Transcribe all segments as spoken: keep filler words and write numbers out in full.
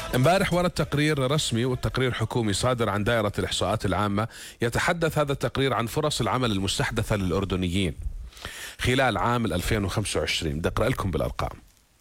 امبارح ورد تقرير رسمي والتقرير حكومي صادر عن دائرة الإحصاءات العامة، يتحدث هذا التقرير عن فرص العمل المستحدثة للأردنيين خلال عام ألفين وخمسة وعشرين. بدي أقرأ لكم بالأرقام: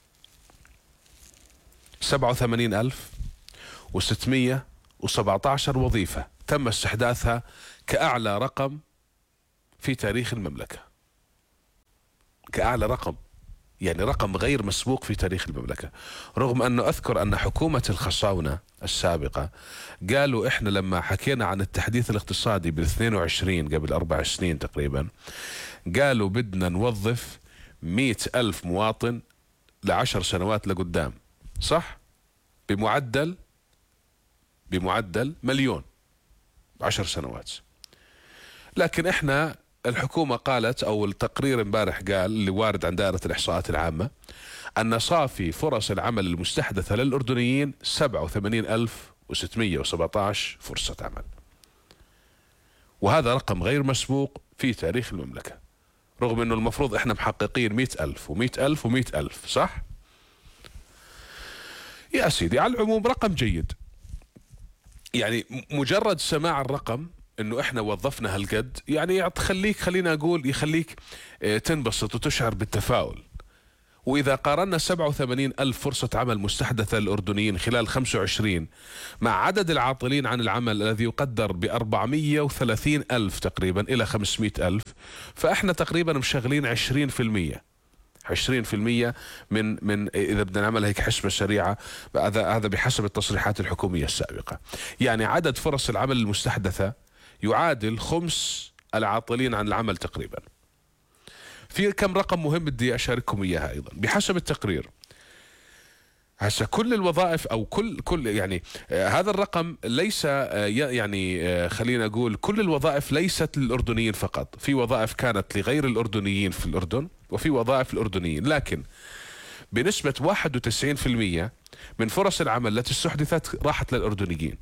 سبعة وثمانين ألف وستمئة وسبعة عشر وظيفة تم استحداثها كأعلى رقم في تاريخ المملكة. كأعلى رقم، يعني رقم غير مسبوق في تاريخ المملكة. رغم أنه أذكر أن حكومة الخصاونة السابقة قالوا إحنا لما حكينا عن التحديث الاقتصادي بالاثنين وعشرين قبل أربع سنين تقريبا، قالوا بدنا نوظف مئة ألف مواطن لعشر سنوات لقدام، صح؟ بمعدل بمعدل مليون عشر سنوات. لكن إحنا الحكومة قالت، أو التقرير امبارح قال اللي وارد عن دائرة الإحصاءات العامة، أن صافي فرص العمل المستحدثة للأردنيين سبعة وثمانين ألف وستمئة وسبعة عشر فرصة عمل، وهذا رقم غير مسبوق في تاريخ المملكة. رغم أنه المفروض إحنا محققين مئة ألف ومئة ألف ومئة ألف، صح؟ يا سيدي، على العموم رقم جيد. يعني مجرد سماع الرقم انه احنا وظفنا هالقد، يعني تخليك خلينا اقول يخليك تنبسط وتشعر بالتفاؤل. واذا قارنا سبعة وثمانين ألف فرصة عمل مستحدثة للأردنيين خلال خمسة وعشرين مع عدد العاطلين عن العمل الذي يقدر ب أربعمئة وثلاثين ألف تقريبا الى خمسمئة ألف، فاحنا تقريبا مشغلين عشرين بالمئة عشرين بالمئة من من اذا بدنا نعمل هيك حسبة سريعة، هذا هذا بحسب التصريحات الحكومية السابقة. يعني عدد فرص العمل المستحدثة يعادل خمس العاطلين عن العمل تقريبا. في كم رقم مهم بدي أشارككم إياها أيضا بحسب التقرير. هسه كل الوظائف أو كل كل يعني آه هذا الرقم ليس آه يعني آه خلينا أقول كل الوظائف ليست للأردنيين فقط. في وظائف كانت لغير الأردنيين في الأردن، وفي وظائف الأردنيين، لكن بنسبة واحد وتسعين بالمئة من فرص العمل التي استحدثت راحت للأردنيين.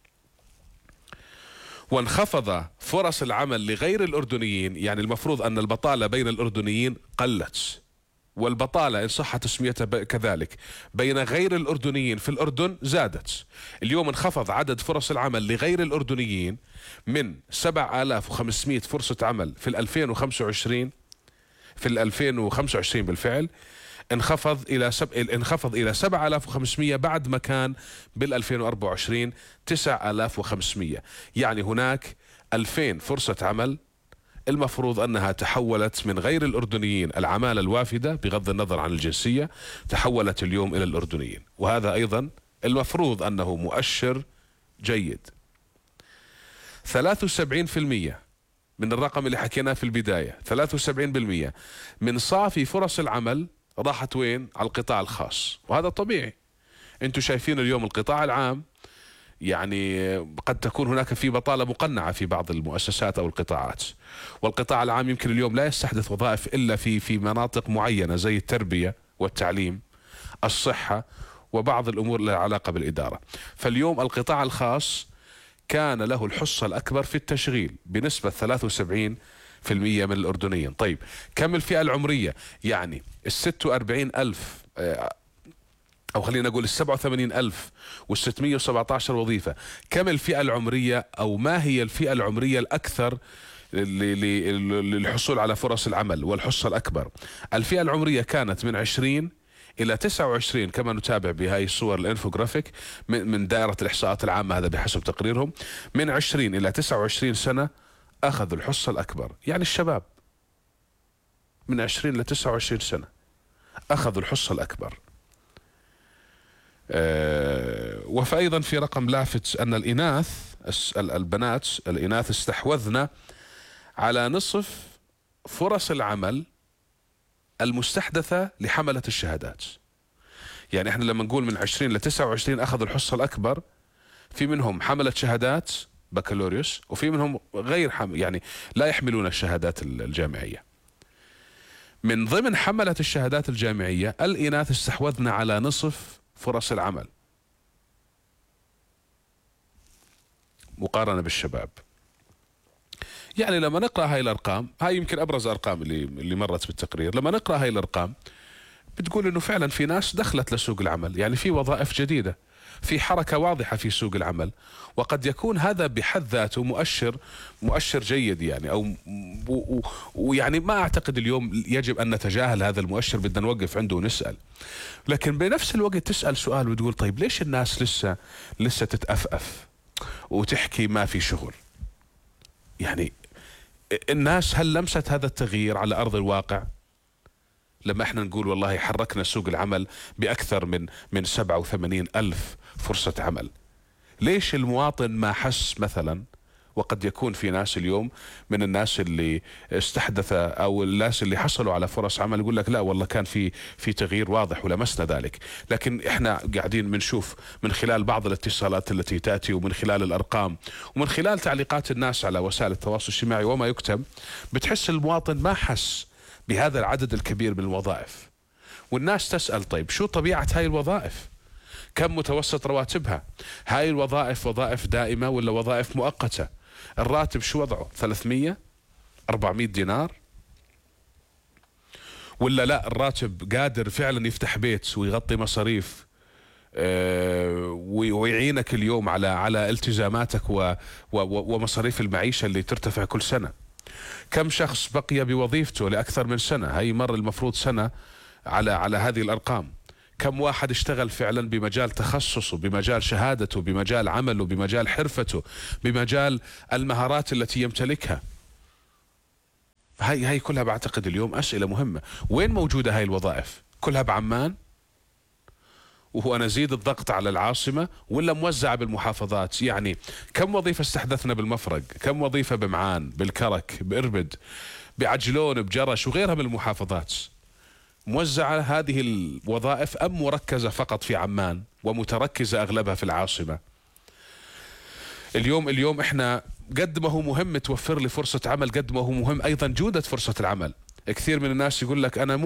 وانخفض فرص العمل لغير الأردنيين، يعني المفروض أن البطالة بين الأردنيين قلت، والبطالة إن صح تسميتها كذلك بين غير الأردنيين في الأردن زادت. اليوم انخفض عدد فرص العمل لغير الأردنيين من سبعة آلاف وخمسمئة فرصة عمل في ألفين وخمسة وعشرين في ألفين وخمسة وعشرين بالفعل انخفض الى سب... انخفض الى سبعة آلاف وخمسمئة، بعد ما كان بال ألفين وأربعة وعشرين تسعة آلاف وخمسمئة. يعني هناك ألفين فرصة عمل المفروض انها تحولت من غير الاردنيين، العمالة الوافدة بغض النظر عن الجنسية، تحولت اليوم الى الاردنيين، وهذا ايضا المفروض انه مؤشر جيد. ثلاثة وسبعين بالمئة من الرقم اللي حكيناه في البداية، ثلاثة وسبعين بالمئة من صافي فرص العمل راحت وين؟ على القطاع الخاص، وهذا طبيعي. انتم شايفين اليوم القطاع العام يعني قد تكون هناك في بطالة مقنعة في بعض المؤسسات او القطاعات، والقطاع العام يمكن اليوم لا يستحدث وظائف الا في في مناطق معينة زي التربية والتعليم، الصحة، وبعض الامور لها علاقة بالإدارة. فاليوم القطاع الخاص كان له الحصة الأكبر في التشغيل بنسبة ثلاثة وسبعين بالمئة من الأردنيين. طيب كم الفئة العمرية؟ يعني الست وأربعين ألف أو خلينا نقول السبعة وثمانين ألف والستمئة وسبعة عشر وظيفة، كم الفئة العمرية أو ما هي الفئة العمرية الأكثر للحصول على فرص العمل والحصة الأكبر؟ الفئة العمرية كانت من عشرين إلى تسعة وعشرين، كما نتابع بهاي الصور الانفوغرافيك من دائرة الإحصاءات العامة، هذا بحسب تقريرهم. من عشرين إلى تسعة وعشرين سنة أخذوا الحصة الأكبر، يعني الشباب من عشرين إلى تسعة وعشرين سنة أخذوا الحصة الأكبر. أه وفأيضا في رقم لافت أن الإناث البنات الإناث استحوذنا على نصف فرص العمل المستحدثة لحملة الشهادات. يعني احنا لما نقول من عشرين ل تسعة وعشرين أخذوا الحصة الأكبر، في منهم حملة شهادات بكالوريوس، وفي منهم غير حمل يعني لا يحملون الشهادات الجامعية. من ضمن حملة الشهادات الجامعية الإناث استحوذنا على نصف فرص العمل مقارنة بالشباب. يعني لما نقرأ هاي الأرقام، هاي يمكن أبرز أرقام اللي اللي مرت بالتقرير، لما نقرأ هاي الأرقام بتقول انه فعلا في ناس دخلت لسوق العمل، يعني في وظائف جديدة، في حركة واضحة في سوق العمل، وقد يكون هذا بحد ذاته مؤشر مؤشر جيد يعني، او ويعني ما اعتقد اليوم يجب ان نتجاهل هذا المؤشر، بدنا نوقف عنده ونسأل. لكن بنفس الوقت تسأل سؤال وتقول طيب ليش الناس لسه لسه تتأفأف وتحكي ما في شغل؟ يعني الناس هل لمست هذا التغيير على أرض الواقع؟ لما احنا نقول والله حركنا سوق العمل بأكثر من من سبعة وثمانين ألف فرصة عمل، ليش المواطن ما حس مثلا؟ وقد يكون في ناس اليوم من الناس اللي استحدث او الناس اللي حصلوا على فرص عمل يقول لك لا والله كان في في تغيير واضح ولمسنا ذلك، لكن احنا قاعدين بنشوف من خلال بعض الاتصالات التي تاتي ومن خلال الارقام ومن خلال تعليقات الناس على وسائل التواصل الاجتماعي وما يكتب، بتحس المواطن ما حس بهذا العدد الكبير من الوظائف. والناس تسأل طيب شو طبيعة هاي الوظائف؟ كم متوسط رواتبها؟ هاي الوظائف وظائف دائمة ولا وظائف مؤقتة؟ الراتب شو وضعه؟ ثلاثمية أربعمية دينار؟ ولا لا الراتب قادر فعلا يفتح بيت ويغطي مصاريف أه ويعينك اليوم على على التزاماتك و و ومصاريف المعيشة اللي ترتفع كل سنة؟ كم شخص بقي بوظيفته لأكثر من سنة؟ هي مر المفروض سنة على على هذه الأرقام. كم واحد اشتغل فعلا بمجال تخصصه، بمجال شهادته، بمجال عمله، بمجال حرفته، بمجال المهارات التي يمتلكها؟ هاي هاي كلها بعتقد اليوم أسئلة مهمة. وين موجودة هاي الوظائف؟ كلها بعمان وهو نزيد الضغط على العاصمة، ولا موزعة بالمحافظات؟ يعني كم وظيفة استحدثنا بالمفرق؟ كم وظيفة بمعان، بالكرك، بإربد، بعجلون، بجرش وغيرها من المحافظات؟ موزعة هذه الوظائف أم مركزة فقط في عمان ومتركزة أغلبها في العاصمة؟ اليوم اليوم احنا قد ما هو مهم توفر لي فرصة عمل، قد ما هو مهم أيضا جودة فرصة العمل. كثير من الناس يقول لك أنا